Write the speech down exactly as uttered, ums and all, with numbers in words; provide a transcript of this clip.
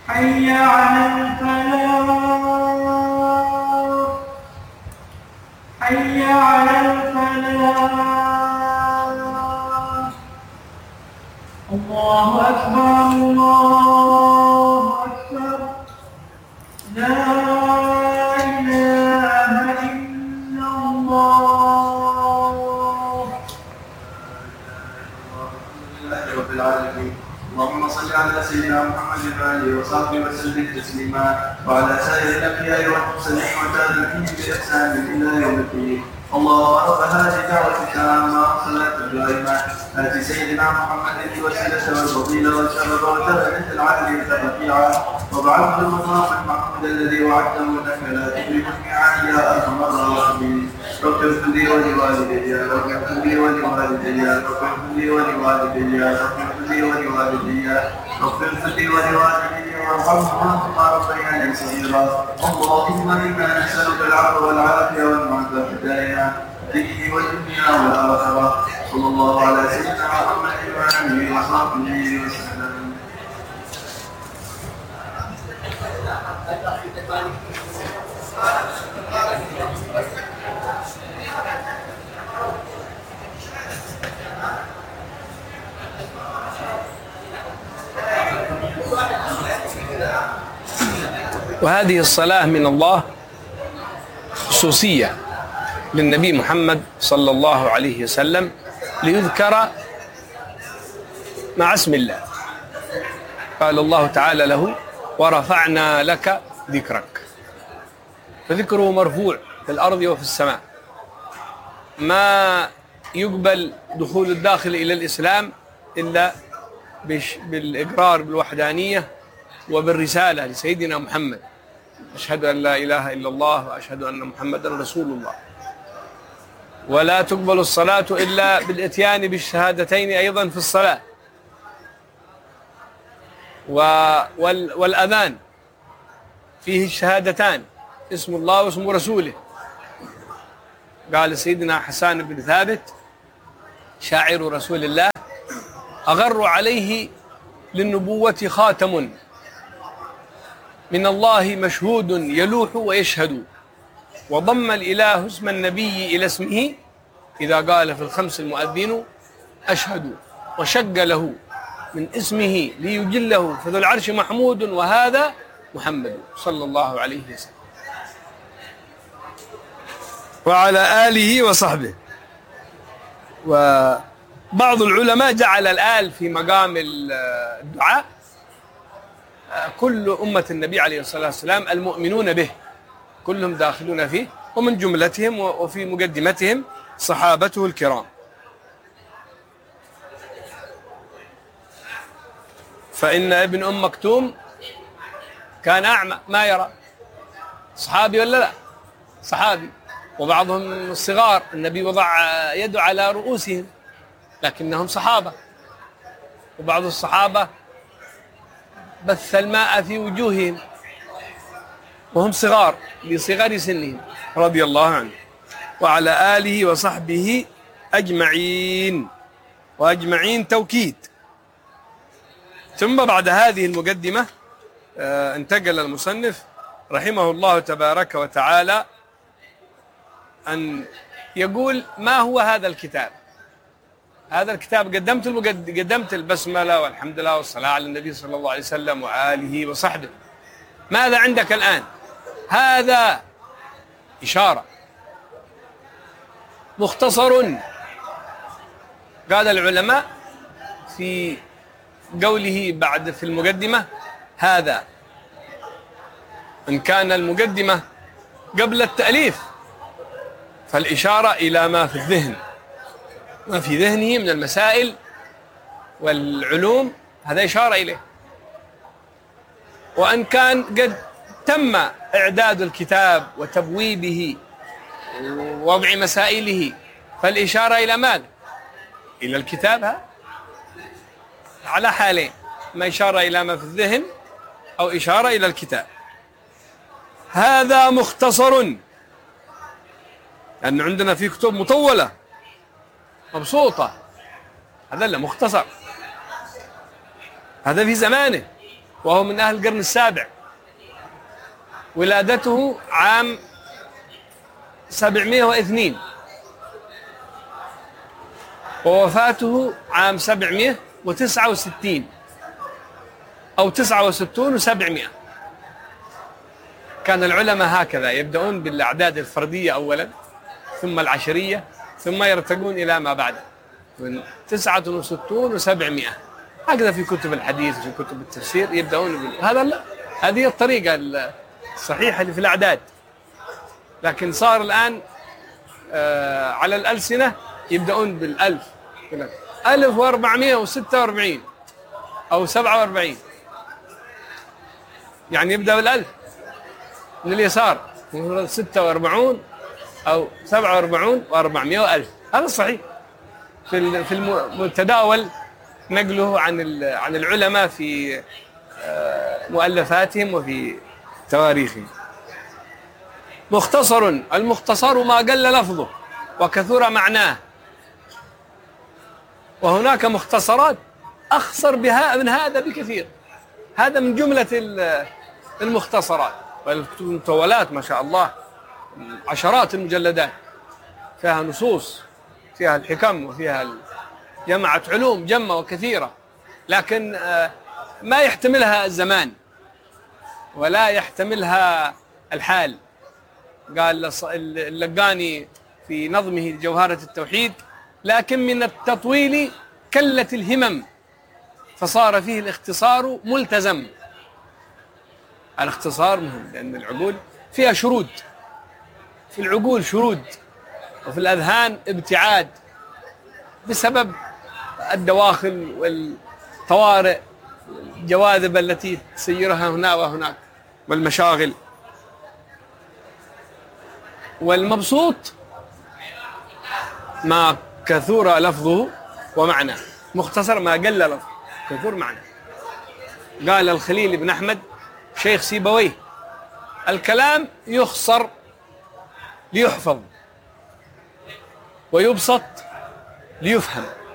حي على الفلاح حي على الفلاح. الله أكبر الله أكبر لا إله إلا الله. رب العالمين. اللهم صل على سيدنا محمد وآله وصحبه وسلم تسليما، وعلى سائر الأنبياء والمرسلين وتابعين بإحسان إلى يوم الدين. اللهم رب هذه الدعوة التامة والصلاة الدائمة آت سيدنا محمد الوسيلة والفضيلة والشرف والدرجة العالية الرفيعة، وابعثه المقام المحمود الذي وعدته إنك لا تخلف الميعاد يا أرحم الراحمين. رب اغفر لي ولوالدي رب اغفر لي ولوالدي رب اغفر لي ولوالدي رب اغفر لي ولوالدي رب اغفر لي ولوالدي وارحمهما كما ربياني صغيرا. اللهم إنا نسألك العفو والعافية والمعافاة الدائمة في الدين والدنيا والآخرة. صلى الله على سيدنا محمد وآله وصحبه وسلم. وهذه الصلاة من الله خصوصية للنبي محمد صلى الله عليه وسلم ليذكر مع اسم الله. قال الله تعالى له: ورفعنا لك ذكرك. فذكره مرفوع في الأرض وفي السماء. ما يقبل دخول الداخل إلى الإسلام إلا بالإقرار بالوحدانية وبالرسالة لسيدنا محمد: أشهد أن لا إله إلا الله وأشهد أن محمدا رسول الله. ولا تقبل الصلاة إلا بالإتيان بالشهادتين أيضا في الصلاة. والأذان فيه الشهادتان: اسم الله واسم رسوله. قال سيدنا حسان بن ثابت شاعر رسول الله: أغر عليه للنبوة خاتم من الله مشهود يلوح ويشهد، وضم الإله اسم النبي إلى اسمه إذا قال في الخمس المؤذن أشهد، وشق له من اسمه ليجله فذو العرش محمود وهذا محمد صلى الله عليه وسلم وعلى آله وصحبه. وبعض العلماء جعل الآل في مقام الدعاء. كل أمة النبي عليه الصلاة والسلام المؤمنون به كلهم داخلون فيه، ومن جملتهم وفي مقدمتهم صحابته الكرام. فإن ابن أم مكتوم كان أعمى ما يرى. صحابي ولا لا؟ صحابي. وبعضهم الصغار النبي وضع يده على رؤوسهم لكنهم صحابة. وبعض الصحابة بث الماء في وجوههم وهم صغار لصغر سنهم رضي الله عنه وعلى آله وصحبه أجمعين. وأجمعين توكيد. ثم بعد هذه المقدمة انتقل المصنف رحمه الله تبارك وتعالى أن يقول ما هو هذا الكتاب. هذا الكتاب قدمت قدمت البسملة والحمد لله والصلاة على النبي صلى الله عليه وسلم وآله وصحبه. ماذا عندك الآن؟ هذا إشارة مختصر. قال العلماء في قوله بعد في المقدمة هذا، إن كان المقدمة قبل التأليف فالإشارة إلى ما في الذهن، ما في ذهنه من المسائل والعلوم، هذا إشارة إليه. وأن كان قد تم إعداد الكتاب وتبويبه ووضع مسائله فالإشارة إلى ماذا؟ إلى الكتاب. هذا على حالين: ما إشارة إلى ما في الذهن أو إشارة إلى الكتاب. هذا مختصر، لأن عندنا في كتب مطولة مبسوطة، هذا لا مختصر. هذا في زمانه وهو من أهل القرن السابع. ولادته عام سبعمائة واثنين ووفاته عام سبعمائة وتسعة وستين أو تسعة وستين وسبعمائة. كان العلماء هكذا يبدأون بالأعداد الفردية أولا ثم العشرية ثم يرتقون إلى ما بعد من تسعة وستين وسبعمائة. هكذا في كتب الحديث وفي كتب التفسير يبدأون بال... هذا لا. هذه الطريقة الصحيحة اللي في الأعداد. لكن صار الآن آه على الألسنة يبدأون بالألف، ألف وأربعمائة وستة وأربعين أو سبعة وأربعين، يعني يبدأ بالألف من اليسار، ستة وأربعون أو سبعة وأربعون وأربعمائة وألف. هذا صحيح في في المتداول نقله عن عن العلماء في مؤلفاتهم وفي تواريخهم. مختصر، المختصر ما قل لفظه وكثر معناه، وهناك مختصرات أخصر بها من هذا بكثير. هذا من جملة المختصرات. والكتب المطولات ما شاء الله عشرات المجلدات فيها نصوص، فيها الحكم، وفيها جمعة علوم جمة وكثيرة، لكن ما يحتملها الزمان ولا يحتملها الحال. قال اللقاني في نظمه جوهرة التوحيد: لكن من التطويل كلت الهمم فصار فيه الاختصار ملتزم. الاختصار مهم لأن العقول فيها شرود، في العقول شرود وفي الأذهان ابتعاد بسبب الدواخل والطوارئ الجواذب التي تسيرها هنا وهناك والمشاغل. والمبسوط ما كثر لفظه ومعناه، مختصر ما قل لفظه كثر معناه. قال الخليل بن أحمد شيخ سيبويه: الكلام يخصر ليحفظ ويبسط ليفهم.